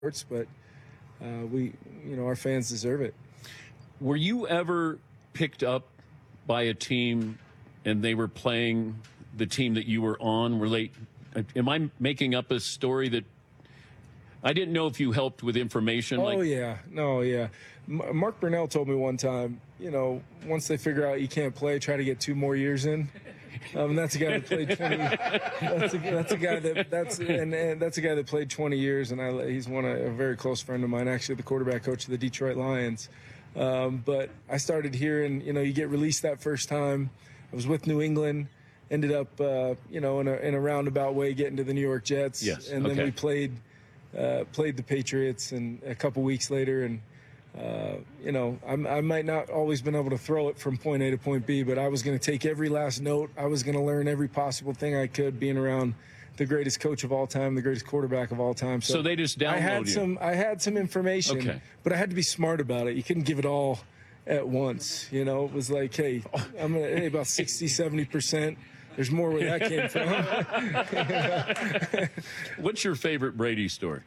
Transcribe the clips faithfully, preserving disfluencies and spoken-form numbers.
sports, but uh, we, you know, our fans deserve it. Were you ever picked up by a team and they were playing the team that you were on? Were they, am I making up a story that I didn't know if you helped with information? Oh, like, yeah. No, yeah. M- Mark Burnell told me one time, you know, once they figure out you can't play, try to get two more years in. Um, that's a guy that played twenty. That's a, that's a guy that that's and, and that's a guy that played twenty years, and I, he's one a, a very close friend of mine, actually the quarterback coach of the Detroit Lions. Um, but I started hearing, you know, you get released that first time. I was with New England, ended up, uh, you know, in a in a roundabout way getting to the New York Jets, yes, and then okay. we played uh, played the Patriots, and a couple weeks later, and. Uh, you know, I'm, I might not always been able to throw it from point A to point B, but I was going to take every last note. I was going to learn every possible thing I could, being around the greatest coach of all time, the greatest quarterback of all time. So, so they just download I had you. some. I had some information, okay. but I had to be smart about it. You couldn't give it all at once. You know, it was like, hey, I'm gonna hey, about sixty, seventy percent. There's more where that came from. What's your favorite Brady story?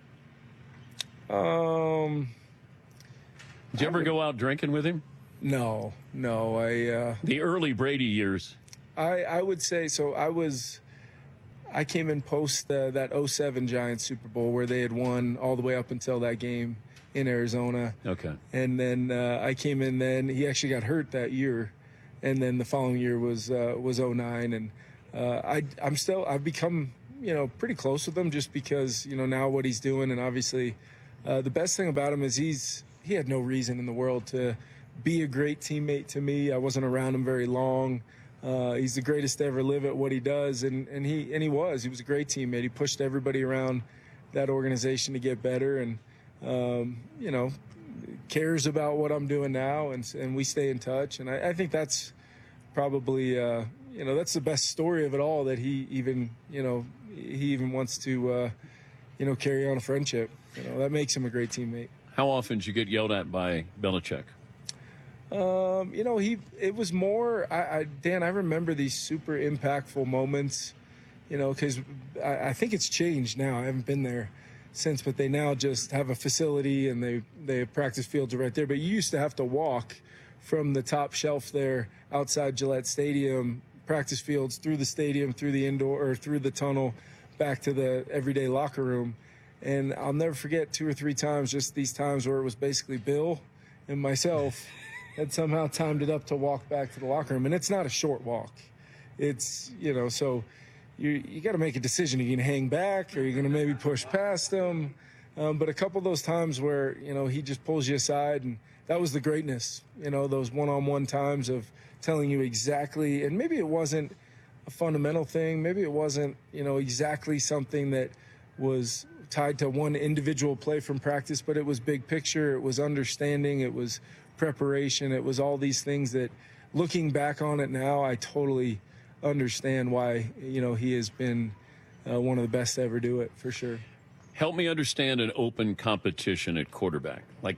Um. Did you ever go out drinking with him? No, no. I uh, the early Brady years. I, I would say so. I was, I came in post uh, that oh seven Giants Super Bowl where they had won all the way up until that game in Arizona. Okay. And then uh, I came in. Then he actually got hurt that year, and then the following year was uh, was oh nine. And uh, I I'm still I've become you know pretty close with him just because you know now what he's doing, and obviously uh, the best thing about him is he's. He had no reason in the world to be a great teammate to me. I wasn't around him very long. Uh, he's the greatest to ever live at what he does, and, and he and he was. He was a great teammate. He pushed everybody around that organization to get better, and um, you know, cares about what I'm doing now, and and we stay in touch. And I, I think that's probably uh, you know that's the best story of it all. That he even you know he even wants to uh, you know carry on a friendship. You know that makes him a great teammate. How often did you get yelled at by Belichick? Um, you know, he it was more, I, I, Dan, I remember these super impactful moments, you know, because I, I think it's changed now. I haven't been there since, but they now just have a facility and they, they have practice fields right there. But you used to have to walk from the top shelf there outside Gillette Stadium, practice fields, through the stadium, through the indoor, or through the tunnel, back to the everyday locker room. And I'll never forget two or three times, just these times where it was basically Bill and myself had somehow timed it up to walk back to the locker room. And it's not a short walk. It's, you know, so you you got to make a decision. Are you going to hang back or are you going to maybe push past him? Um, but a couple of those times where, you know, he just pulls you aside, and that was the greatness, you know, those one-on-one times of telling you exactly, and maybe it wasn't a fundamental thing. Maybe it wasn't, you know, exactly something that was tied to one individual play from practice, but it was big picture, it was understanding, it was preparation, it was all these things that, looking back on it now, I totally understand why, you know, he has been uh, one of the best to ever do it, for sure. Help me understand an open competition at quarterback. Like,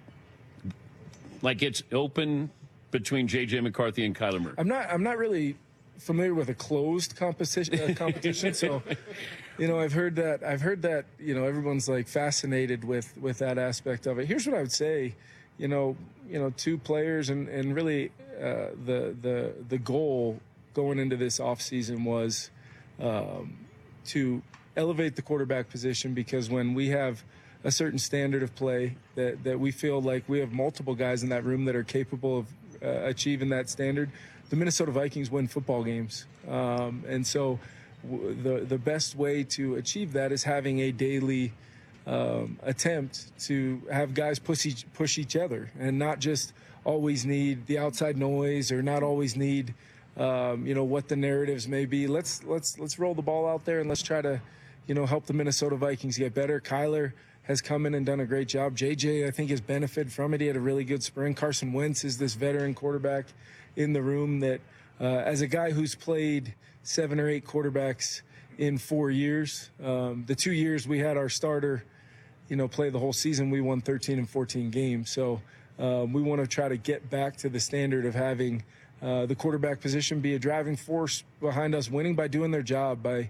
like it's open between J J McCarthy and Kyler Murray. I'm not, I'm not really familiar with a closed competition, uh, competition so you know I've heard that I've heard that you know everyone's like fascinated with with that aspect of it. Here's what I would say, you know you know two players, and and really uh, the the the goal going into this offseason was um, to elevate the quarterback position, because when we have a certain standard of play that that we feel like we have multiple guys in that room that are capable of uh, achieving that standard, the Minnesota Vikings win football games. Um, and so w- the the best way to achieve that is having a daily um, attempt to have guys push each, push each other, and not just always need the outside noise, or not always need, um, you know, what the narratives may be. Let's, let's, let's roll the ball out there and let's try to, you know, help the Minnesota Vikings get better. Kyler has come in and done a great job. J J, I think, has benefited from it. He had a really good spring. Carson Wentz is this veteran quarterback in the room that, uh, as a guy who's played seven or eight quarterbacks in four years, um, the two years we had our starter, you know, play the whole season, we won thirteen and fourteen games. So um, we want to try to get back to the standard of having uh, the quarterback position be a driving force behind us winning by doing their job, by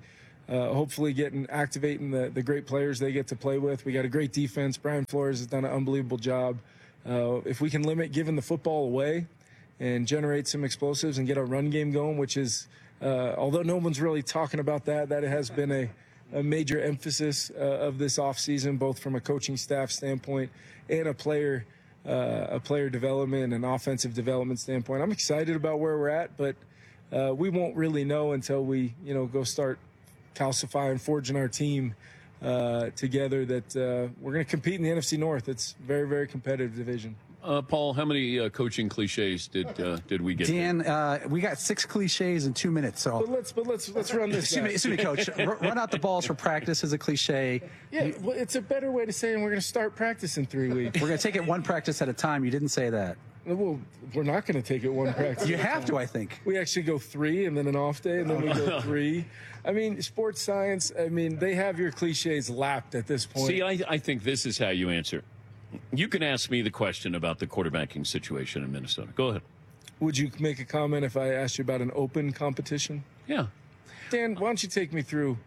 uh, hopefully getting activating the, the great players they get to play with. We got a great defense. Brian Flores has done an unbelievable job. Uh, if we can limit giving the football away and generate some explosives and get our run game going, which is, uh, although no one's really talking about that, that has been a, a major emphasis uh, of this offseason, both from a coaching staff standpoint and a player uh, a player development and offensive development standpoint. I'm excited about where we're at, but uh, we won't really know until we, you know, go start calcifying, forging our team uh, together that uh, we're going to compete in the N F C North. It's a very, very competitive division. Uh, Paul, how many uh, coaching cliches did uh, did we get? Dan, uh, we got six cliches in two minutes. So but let's but let's let's run this. excuse me, excuse me, Coach. R- run out the balls for practice is a cliche. Yeah, well, it's a better way to say, and we're going to start practice in three weeks. We're going to take it one practice at a time. You didn't say that. Well, we're not going to take it one practice. You have to, I think. We actually go three, and then an off day, and then we go three. I mean, sports science. I mean, they have your cliches lapped at this point. See, I, I think this is how you answer. You can ask me the question about the quarterbacking situation in Minnesota. Go ahead. Would you make a comment if I asked you about an open competition? Yeah. Dan, why don't you take me through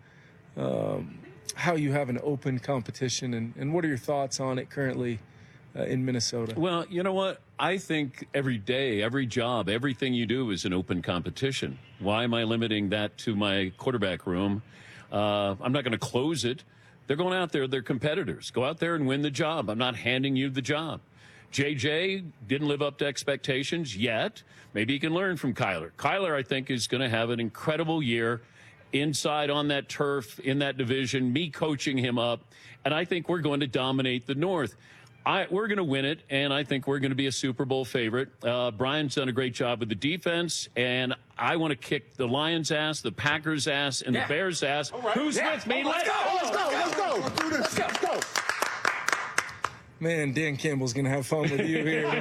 um, how you have an open competition and, and what are your thoughts on it currently uh, in Minnesota? Well, you know what? I think every day, every job, everything you do is an open competition. Why am I limiting that to my quarterback room? Uh, I'm not going to close it. They're going out there. They're competitors. Go out there and win the job. I'm not handing you the job. J J didn't live up to expectations yet. Maybe he can learn from Kyler. Kyler, I think, is going to have an incredible year inside on that turf in that division, me coaching him up. And I think we're going to dominate the North. I, we're going to win it, and I think we're going to be a Super Bowl favorite. Uh, Brian's done a great job with the defense, and I want to kick the Lions' ass, the Packers' ass, and yeah. the Bears' ass. Right. Who's yeah. with me? Oh, let's, go, let's go! Let's go! Let's go! Let's go! Let's go! Man, Dan Campbell's going to have fun with you here.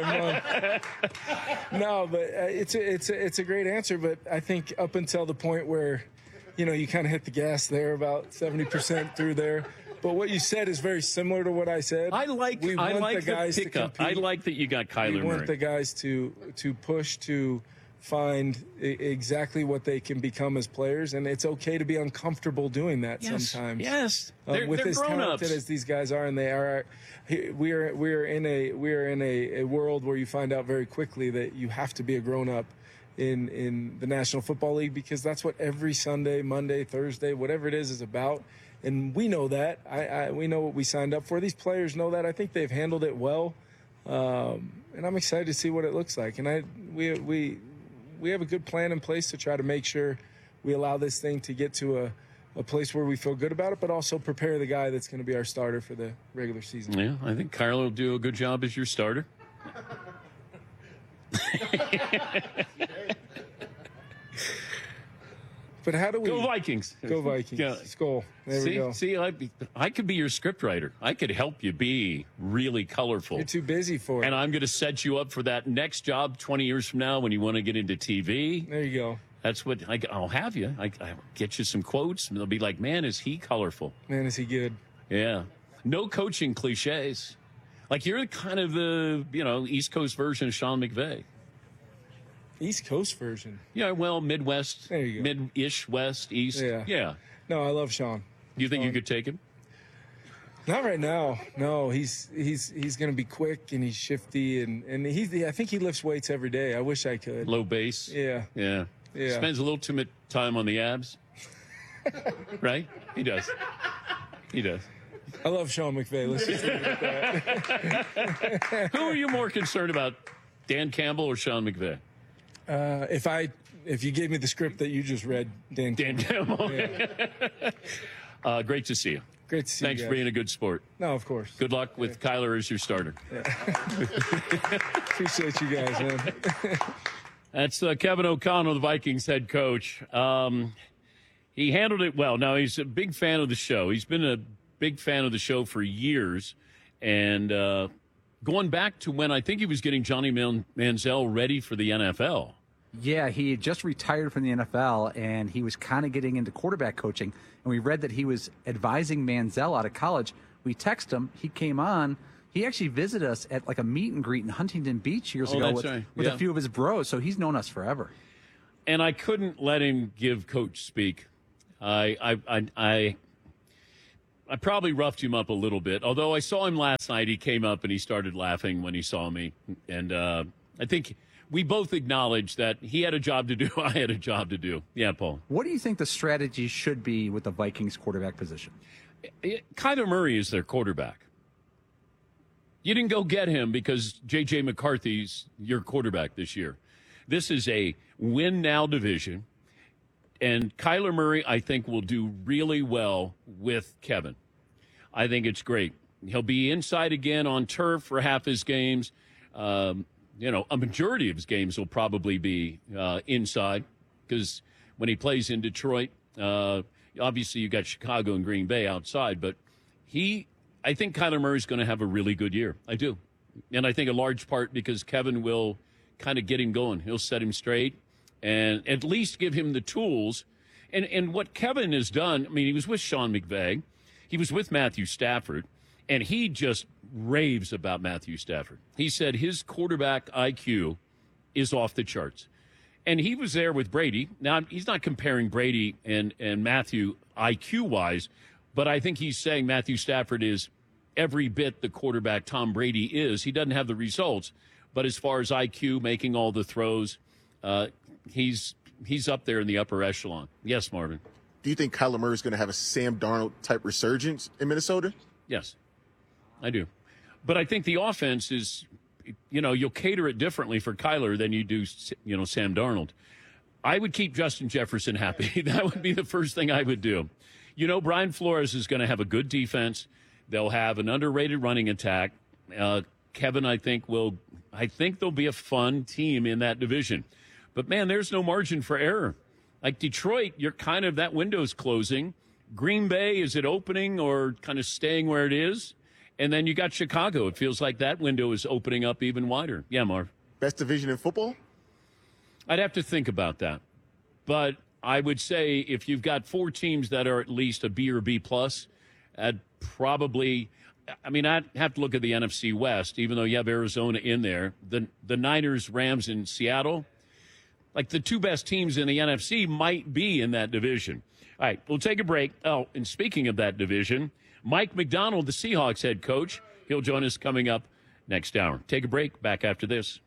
No, but uh, it's a, it's a, it's a great answer. But I think up until the point where, you know, you kind of hit the gas there, about seventy percent through there. But what you said is very similar to what I said. I like. We I want like the guys the to pickup. compete. I like that you got Kyler We want Murray. the guys to to push to find I- exactly what they can become as players, and it's okay to be uncomfortable doing that yes. sometimes. Yes, um, they're, with they're as grown-ups. talented as these guys are, and they are, we are we are in a we are in a, a world where you find out very quickly that you have to be a grown up in in the National Football League, because that's what every Sunday, Monday, Thursday, whatever it is, is about. And we know that. I, I we know what we signed up for. These players know that. I think they've handled it well, um, and I'm excited to see what it looks like. And I we we we have a good plan in place to try to make sure we allow this thing to get to a, a place where we feel good about it, but also prepare the guy that's going to be our starter for the regular season. Yeah, I think Kyler will do a good job as your starter. But how do we go Vikings? Go Vikings! Yeah. Skull. There see, we go. See, I, I could be your scriptwriter. I could help you be really colorful. You're too busy for it. And I'm going to set you up for that next job twenty years from now when you want to get into T V. There you go. That's what I, I'll have you. I, I'll get you some quotes, and they'll be like, "Man, is he colorful? Man, is he good?" Yeah. No coaching cliches. Like you're kind of the you know East Coast version of Sean McVay. East Coast version. Yeah, well, Midwest, there you go. mid-ish, West, East. Yeah. Yeah. No, I love Sean. Do you think Sean. you could take him? Not right now. No, he's he's he's going to be quick and he's shifty and and he's I think he lifts weights every day. I wish I could. Low base. Yeah. Yeah. Yeah. Spends a little too much time on the abs. Right? He does. He does. I love Sean McVay. Let's just leave it at that. Who are you more concerned about, Dan Campbell or Sean McVay? Uh, if I if you gave me the script that you just read, Dan. Dan Campbell. Yeah. uh, great to see you. Great to see Thanks you. Thanks for being a good sport. No, of course. Good luck with yeah. Kyler as your starter. Yeah. Appreciate you guys, man. That's uh, Kevin O'Connell, the Vikings head coach. Um, he handled it well. Now, he's a big fan of the show. He's been a big fan of the show for years. And uh, going back to when I think he was getting Johnny Man- Manziel ready for the N F L. Yeah, he had just retired from the N F L, and he was kind of getting into quarterback coaching. And we read that he was advising Manziel out of college. We texted him. He came on. He actually visited us at like a meet and greet in Huntington Beach years oh, ago that's with, right. with yeah. a few of his bros. So he's known us forever. And I couldn't let him give coach speak. I, I, I, I, I probably roughed him up a little bit. Although I saw him last night, he came up and he started laughing when he saw me, and uh, I think we both acknowledged that he had a job to do. I had a job to do. Yeah, Paul. What do you think the strategy should be with the Vikings quarterback position? It, Kyler Murray is their quarterback. You didn't go get him because J J. McCarthy's your quarterback this year. This is a win-now division, and Kyler Murray, I think, will do really well with Kevin. I think it's great. He'll be inside again on turf for half his games. Um, you know, a majority of his games will probably be uh, inside because when he plays in Detroit, uh, obviously you got Chicago and Green Bay outside, but he, I think Kyler Murray's going to have a really good year. I do. And I think a large part because Kevin will kind of get him going. He'll set him straight and at least give him the tools. And, and what Kevin has done, I mean, he was with Sean McVay. He was with Matthew Stafford. And he just raves about Matthew Stafford. He said his quarterback I Q is off the charts. And he was there with Brady. Now, he's not comparing Brady and, and Matthew I Q-wise, but I think he's saying Matthew Stafford is every bit the quarterback Tom Brady is. He doesn't have the results, but as far as I Q, making all the throws, uh, he's he's up there in the upper echelon. Yes, Marvin. Do you think Kyler Murray is going to have a Sam Darnold-type resurgence in Minnesota? Yes. I do. But I think the offense is, you know, you'll cater it differently for Kyler than you do, you know, Sam Darnold. I would keep Justin Jefferson happy. That would be the first thing I would do. You know, Brian Flores is going to have a good defense. They'll have an underrated running attack. Uh, Kevin, I think, will, I think they'll be a fun team in that division. But, man, there's no margin for error. Like Detroit, you're kind of, that window's closing. Green Bay, is it opening or kind of staying where it is? And then you got Chicago. It feels like that window is opening up even wider. Yeah, Marv. Best division in football? I'd have to think about that. But I would say if you've got four teams that are at least a B or B plus, I'd probably, I mean, I'd have to look at the N F C West, even though you have Arizona in there. The, the Niners, Rams, and Seattle, like the two best teams in the N F C might be in that division. All right, we'll take a break. Oh, and speaking of that division, Mike Macdonald, the Seahawks head coach, he'll join us coming up next hour. Take a break. Back after this.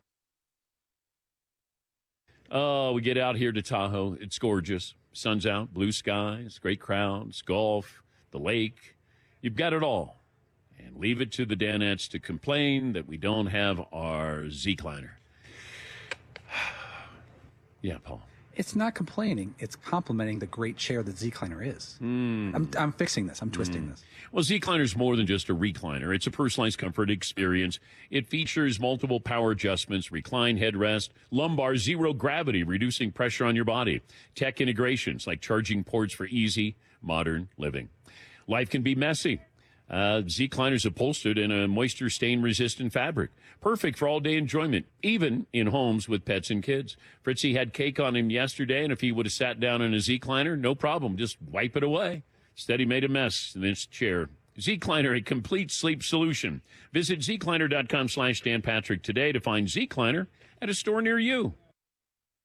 Oh, we get out here to Tahoe. It's gorgeous. Sun's out, blue skies, great crowds, golf, the lake. You've got it all. And leave it to the Danettes to complain that we don't have our Z-Cliner. Yeah, Paul. It's not complaining. It's complimenting the great chair that Z-Cliner is. Mm. I'm, I'm fixing this. I'm twisting mm. this. Well, Z-Cliner is more than just a recliner. It's a personalized comfort experience. It features multiple power adjustments, recline headrest, lumbar zero gravity, reducing pressure on your body, tech integrations like charging ports for easy, modern living. Life can be messy. Uh, Z-Cliner is upholstered in a moisture stain resistant fabric. Perfect for all day enjoyment, even in homes with pets and kids. Fritzy had cake on him yesterday, and if he would have sat down in a Z-Cliner, no problem. Just wipe it away. Instead, he made a mess in this chair. Z-Cliner, a complete sleep solution. Visit Z Cliner dot com slash Dan Patrick today to find Z-Cliner at a store near you.